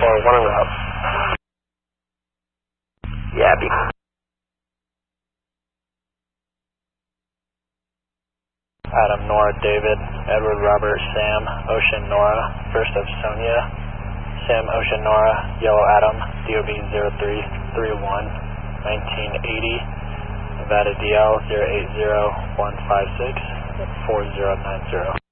Or one en route. Yeah, be. Adam, Nora, David, Edward, Robert, Sam, Ocean, Nora, first of Sonia, Sam, Ocean, Nora, Yellow Adam, DOB 0331, 1980, Nevada DL 080156, 4090.